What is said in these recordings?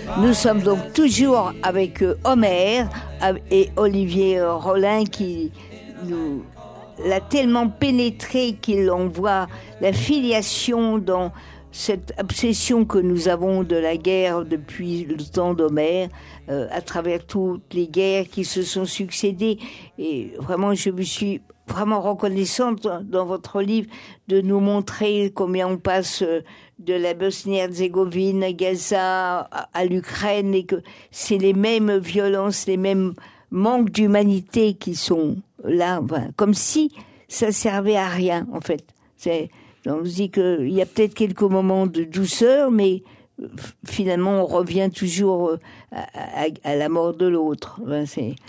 Nous sommes donc toujours avec Homère et Olivier Rollin qui nous l'a tellement pénétré qu'il en voit la filiation dans cette obsession que nous avons de la guerre depuis le temps d'Homère, à travers toutes les guerres qui se sont succédées. Et vraiment, je me suis vraiment reconnaissante dans votre livre de nous montrer combien on passe de la Bosnie-Herzégovine à Gaza, à l'Ukraine, et que c'est les mêmes violences, les mêmes manques d'humanité qui sont là, enfin, comme si ça servait à rien, en fait. On se dit qu'il y a peut-être quelques moments de douceur, mais finalement, on revient toujours à la mort de l'autre. Enfin,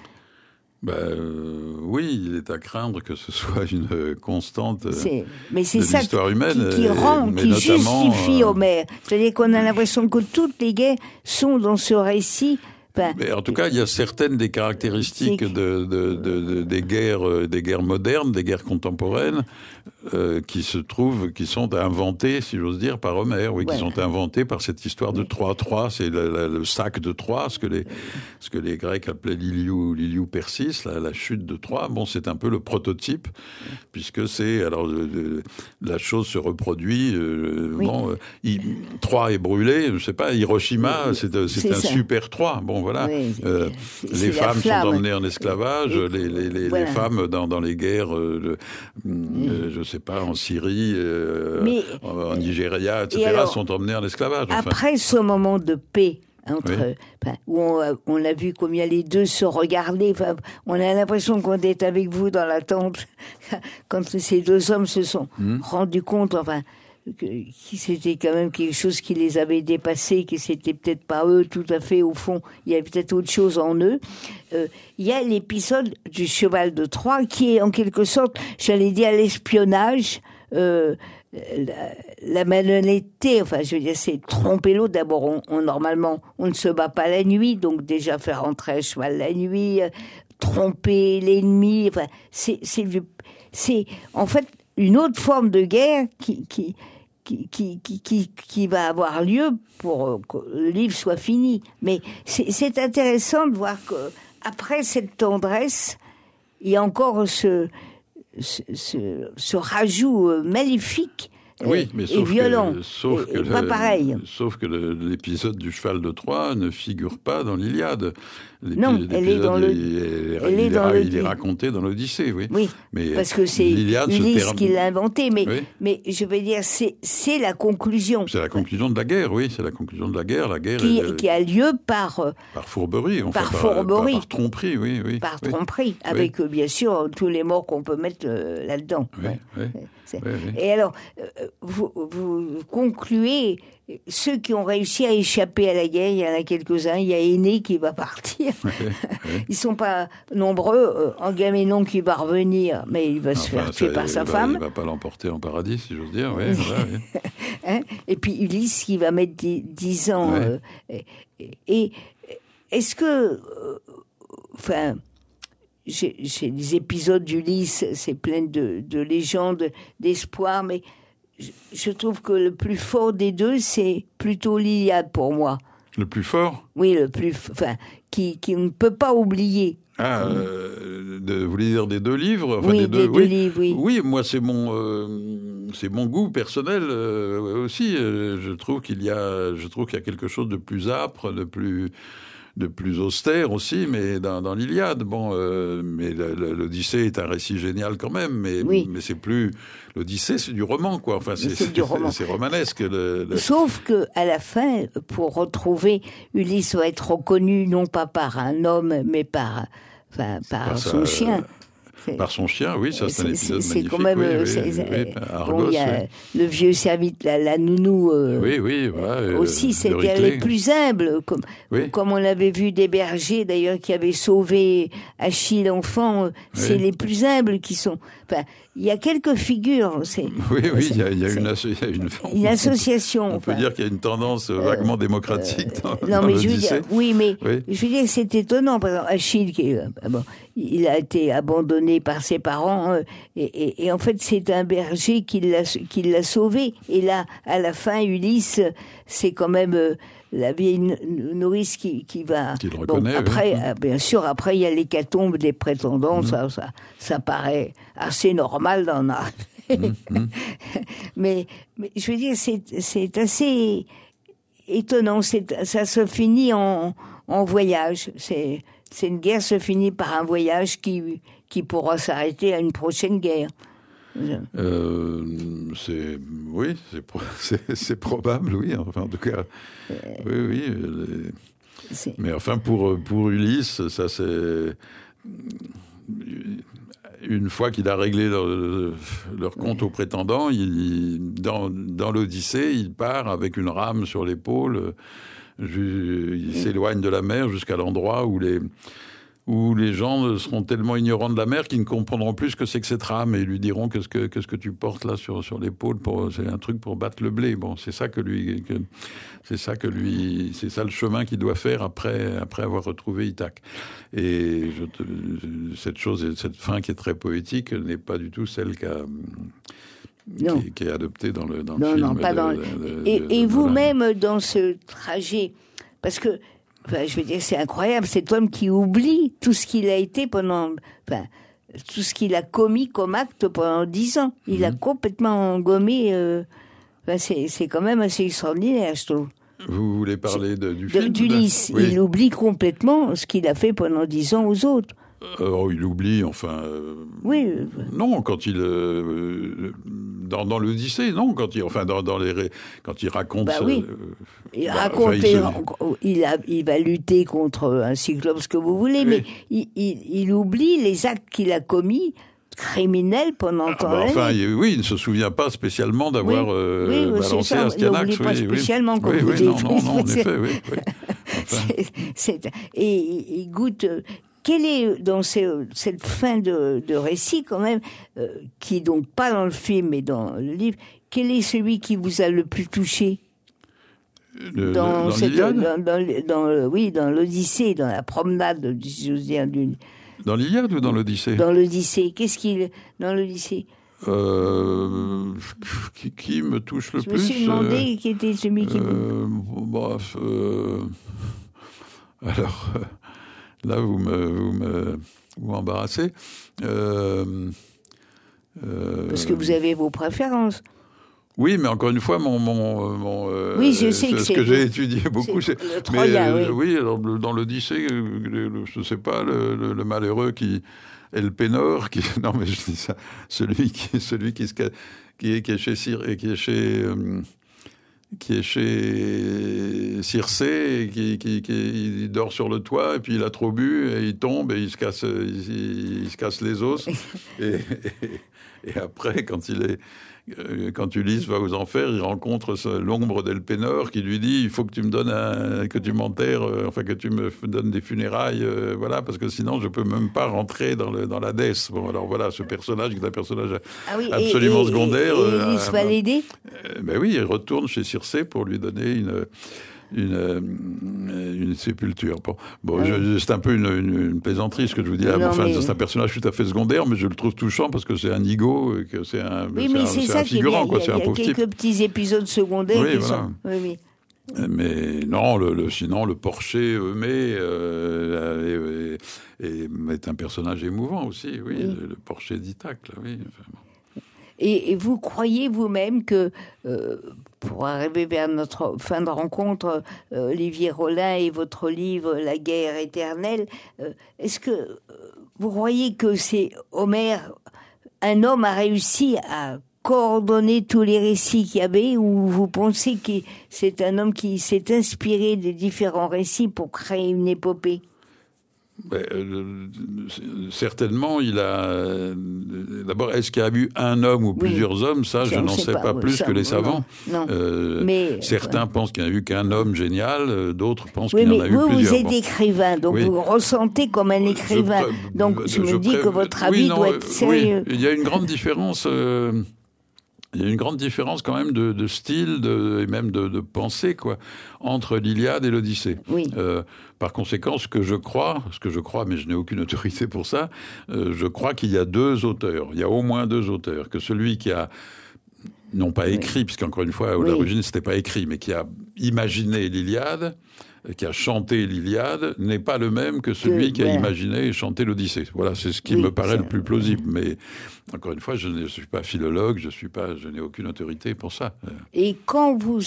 oui, il est à craindre que ce soit une constante mais c'est de ça l'histoire humaine. Qui justifie Homère. C'est-à-dire qu'on a l'impression que toutes les guerres sont dans ce récit. Mais en tout cas, il y a certaines des caractéristiques des guerres modernes, des guerres contemporaines, qui sont inventées, si j'ose dire, par Homère, qui sont inventées par cette histoire de Troie. Troie, c'est le sac de Troie, ce que les Grecs appelaient l'Iliou Persis, la chute de Troie. Bon, c'est un peu le prototype, puisque la chose se reproduit. Troie est brûlée, je sais pas, Hiroshima, c'est un super Troie. Bon, voilà. Les femmes sont emmenées en esclavage, les femmes dans les guerres, je sais pas, en Syrie, en Nigeria, etc., alors, sont emmenées en esclavage. Après ce moment de paix, où on a vu combien les deux se regardaient, on a l'impression qu'on est avec vous dans la tente, quand ces deux hommes se sont rendus compte, que c'était quand même quelque chose qui les avait dépassés, que c'était peut-être pas eux tout à fait au fond, il y avait peut-être autre chose en eux. Il y a l'épisode du cheval de Troie qui est en quelque sorte, j'allais dire, l'espionnage, la malhonnêteté, c'est tromper l'autre. D'abord, normalement, on ne se bat pas la nuit, donc déjà faire rentrer un cheval la nuit, tromper l'ennemi, c'est en fait une autre forme de guerre qui va avoir lieu pour que le livre soit fini. Mais c'est intéressant de voir qu'après cette tendresse, il y a encore ce rajout maléfique et violent. Sauf que l'épisode du cheval de Troie ne figure pas dans l'Iliade. Non, elle est dans il est raconté dans l'Odyssée, oui. Mais parce que c'est Ulysse qui l'a inventé, mais je veux dire, c'est la conclusion. C'est la conclusion de la guerre, oui, c'est la conclusion de la guerre. La guerre qui a lieu par fourberie, par tromperie, oui. Par tromperie, avec bien sûr tous les morts qu'on peut mettre là-dedans. Et alors, vous concluez. Ceux qui ont réussi à échapper à la guerre, il y en a quelques-uns. Il y a Énée qui va partir. Ils sont pas nombreux. Agamemnon qui va revenir, mais il va se faire tuer par sa femme. Il va pas l'emporter en paradis, si j'ose dire. Et puis Ulysse qui va mettre 10 ans. Et est-ce que, j'ai des épisodes d'Ulysse, c'est plein de légendes, d'espoir, mais je trouve que le plus fort des deux, c'est plutôt l'Iliade pour moi. Le plus fort ? Oui, qui ne peut pas oublier. Vous voulez dire des deux livres ? Des deux livres, oui. Oui, moi, c'est mon goût personnel aussi. Je trouve qu'il y a quelque chose de plus âpre, de plus austère aussi, mais dans l'Iliade. Mais l'Odyssée est un récit génial quand même, mais c'est plus... L'Odyssée, c'est du roman, quoi. C'est du roman. C'est romanesque. Sauf que à la fin, pour retrouver, Ulysse va être reconnu non pas par un homme, mais par son chien. Par son chien, oui, ça c'est un épisode magnifique. C'est quand même... Argos, il y a le vieux serviteur, la nounou aussi, c'était les plus humbles, comme on l'avait vu des bergers, d'ailleurs, qui avaient sauvé Achille enfant, c'est les plus humbles qui sont... il y a quelques figures. Il y a une association. On peut dire qu'il y a une tendance vaguement démocratique dans je veux dire, je veux dire que c'est étonnant. Par exemple, Achille, il a été abandonné par ses parents et en fait c'est un berger qui l'a sauvé. Et là, à la fin, Ulysse, c'est quand même la vieille nourrice qui va. Qui le reconnaît. Après, oui. bien sûr, après il y a l'hécatombe des prétendants. Ça paraît assez normal dans un. mais je veux dire, c'est assez étonnant. Ça se finit en voyage. C'est une guerre se finit par un voyage qui pourra s'arrêter à une prochaine guerre. C'est probable, oui. Enfin, en tout cas, oui. Mais enfin, pour Ulysse, ça c'est une fois qu'il a réglé leur compte aux prétendants, dans l'Odyssée, il part avec une rame sur l'épaule. Il s'éloigne de la mer jusqu'à l'endroit où les gens seront tellement ignorants de la mer qu'ils ne comprendront plus ce que c'est que cette rame et ils lui diront qu'est-ce que tu portes là sur l'épaule, c'est un truc pour battre le blé. Bon, c'est ça le chemin qu'il doit faire après avoir retrouvé Ithaque. Et cette fin qui est très poétique n'est pas du tout celle qui est adoptée dans le film. Non, pas dans et vous-même dans ce trajet, parce que je veux dire, c'est incroyable, cet homme qui oublie tout ce qu'il a été tout ce qu'il a commis comme acte pendant 10 ans. Il a complètement gommé. C'est quand même assez extraordinaire, je trouve. Vous voulez parler du film d'Ulysse. Oui. Il oublie complètement ce qu'il a fait pendant 10 ans aux autres. Il oublie, enfin... oui. Non, quand il... dans l'Odyssée, non, quand il raconte... oui. Il raconte... il va lutter contre un cyclope, ce que vous voulez, oui. Mais il oublie les actes qu'il a commis, criminels, pendant tant d'années. Oui, il ne se souvient pas spécialement d'avoir balancé Astyanax. Il n'oublie pas spécialement, comme vous dites. Non, en effet, oui. Enfin. Et il goûte... Quel est, dans cette fin de récit, quand même, qui n'est donc pas dans le film, mais dans le livre, quel est celui qui vous a le plus touché dans l'Iliade dans l'Odyssée, dans la promenade, je veux dire, Dans l'Iliade ou dans l'Odyssée ? Dans l'Odyssée. Qu'est-ce qu'il... Dans l'Odyssée qui me touche le plus ? Je me suis demandé qui était celui qui... Alors... Là, vous m'embarrassez. Parce que vous avez vos préférences. Oui, mais encore une fois, oui, je sais ce que j'ai étudié beaucoup, c'est le Troyen, oui, alors, dans l'Odyssée, je ne sais pas, le malheureux Elpénor, non, mais je dis ça, celui qui est chez Circé, et qui dort sur le toit, et puis il a trop bu, et il tombe, et il se casse les os. et après, quand Ulysse va aux enfers, il rencontre l'ombre d'Elpénor qui lui dit « Il faut que tu me donnes que tu m'enterres, que tu me donnes des funérailles, voilà, parce que sinon je peux même pas rentrer dans l'Hadès. » Bon, alors voilà, ce personnage qui est un personnage absolument secondaire. Et Ulysse va l'aider ? Ben oui, il retourne chez Circé pour lui donner une sépulture. Bon, c'est un peu une plaisanterie ce que je vous dis. C'est un personnage tout à fait secondaire, mais je le trouve touchant parce que c'est un nigo, que c'est un figurant, c'est un pauvre type. Il y a quelques petits épisodes secondaires qui sont... Oui. Mais non, sinon le porcher Eumée est un personnage émouvant aussi, oui. Le porcher d'Ithaque, là, oui. Et vous croyez vous-même que, pour arriver vers notre fin de rencontre, Olivier Rollin et votre livre « La guerre éternelle », est-ce que vous croyez que c'est Homère, un homme a réussi à coordonner tous les récits qu'il y avait, ou vous pensez que c'est un homme qui s'est inspiré des différents récits pour créer une épopée ? Certainement, il a... D'abord, est-ce qu'il y a eu un homme ou plusieurs hommes ? Ça, je n'en sais pas plus que les savants. Non. Mais certains pensent qu'il n'y a eu qu'un homme génial, d'autres pensent qu'il y en a eu plusieurs. Vous êtes écrivain, donc vous ressentez comme un écrivain. Donc je me dis que votre avis doit être sérieux. Oui, il y a une grande différence... Il y a une grande différence quand même de style et même de pensée, quoi, entre l'Iliade et l'Odyssée. Oui. Par conséquent, ce que je crois, mais je n'ai aucune autorité pour ça, je crois qu'il y a deux auteurs. Il y a au moins deux auteurs. Que celui qui a, non pas écrit, puisqu'encore une fois, à l'origine, c'était pas écrit, mais qui a imaginé l'Iliade, qui a chanté l'Iliade, n'est pas le même que celui qui a imaginé et chanté l'Odyssée. Voilà, c'est ce qui me paraît le plus plausible. Mais encore une fois, je ne suis pas philologue, je n'ai aucune autorité pour ça. Et quand vous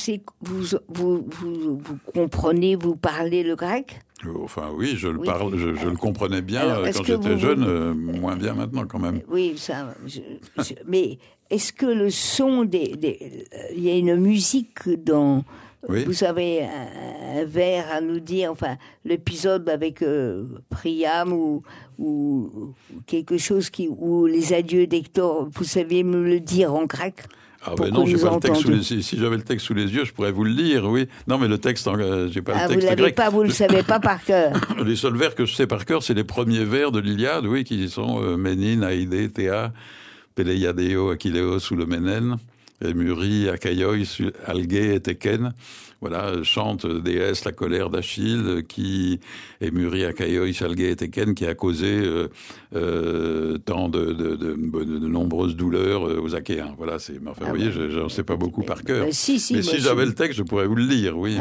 comprenez, vous parlez le grec ? Enfin oui, je le parle, je le comprenais bien. Alors, quand j'étais jeune, moins bien maintenant quand même. Oui, ça. Mais est-ce que le son il y a une musique dans... Oui. Vous avez un vers à nous dire, enfin, l'épisode avec Priam ou quelque chose où les adieux d'Hector, vous saviez me le dire en grec? Ah ben non, j'ai pas le texte sous les yeux. Si j'avais le texte sous les yeux, je pourrais vous le lire, oui. Non, mais le texte, j'ai pas le texte vous grec. Vous le savez pas par cœur. Les seuls vers que je sais par cœur, c'est les premiers vers de l'Iliade, oui, qui sont Ménine, Haïdé, Théa, Péléiadéo, Achilleos ou le Ménène, Muri, Achaïoïs, Algé et Téken. Voilà, chante déesse la colère d'Achille, qui est Muri, Achaïoïs, Algé et Téken, qui a causé tant de nombreuses douleurs aux Achéens. Voilà, enfin, vous voyez, j'en sais pas beaucoup par cœur. Mais si j'avais le texte, je pourrais vous le lire, oui.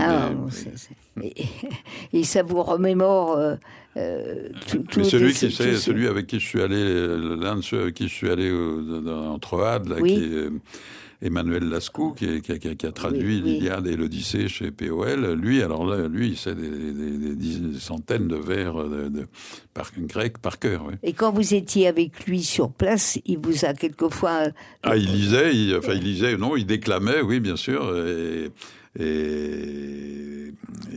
Et ça vous remémore mais celui avec qui je suis allé, l'un de ceux avec qui je suis allé en Troade, là, qui est Emmanuel Lascou, qui a traduit l'Iliade et l'Odyssée chez POL, lui, il sait des centaines de vers grec par cœur. Oui. Et quand vous étiez avec lui sur place, il vous a quelquefois... il lisait, il déclamait, oui, bien sûr, et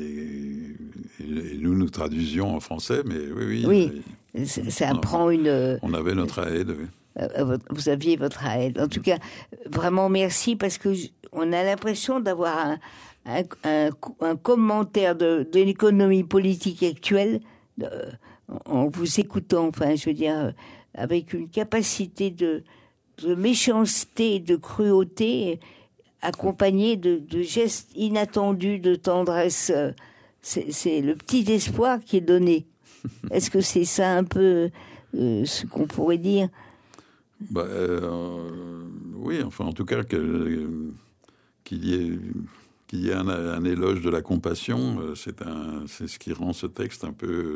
nous traduisions en français, mais oui. Ça prend une... On avait notre aide, oui. Vous aviez votre aide. En tout cas, vraiment merci, parce que on a l'impression d'avoir un commentaire de l'économie politique actuelle en vous écoutant. Enfin, je veux dire, avec une capacité de méchanceté, de cruauté, accompagnée de gestes inattendus, de tendresse. C'est le petit espoir qui est donné. Est-ce que c'est ça un peu ce qu'on pourrait dire? Oui, enfin, en tout cas, qu'il y ait un éloge de la compassion, c'est ce qui rend ce texte un peu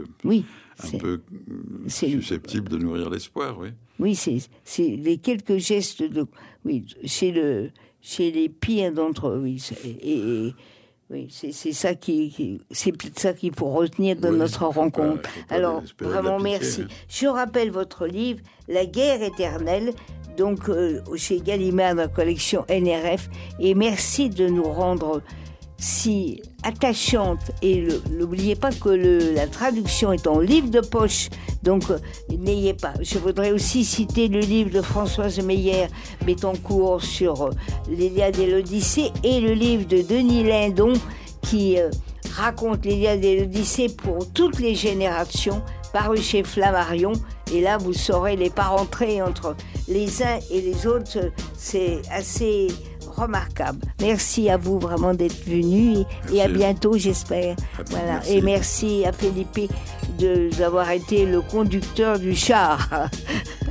susceptible de nourrir l'espoir, oui. Oui, c'est les quelques gestes chez les pires d'entre eux, oui. Oui, c'est ça c'est peut-être ça qu'il faut retenir de notre rencontre. Alors, vraiment merci. Je rappelle votre livre, La guerre éternelle, donc chez Gallimard, dans la collection NRF, et merci de nous rendre si attachante. Et n'oubliez pas que la traduction est en livre de poche, donc n'ayez pas. Je voudrais aussi citer le livre de Françoise Meyer-Bettencourt sur l'Iliade et l'Odyssée, et le livre de Denis Lindon qui raconte l'Iliade et l'Odyssée pour toutes les générations, paru chez Flammarion. Et là, vous saurez les parentrées entre les uns et les autres. C'est assez remarquable. Merci à vous vraiment d'être venu et à bientôt, j'espère. Voilà. Merci. Et merci à Felipe d'avoir été le conducteur du char.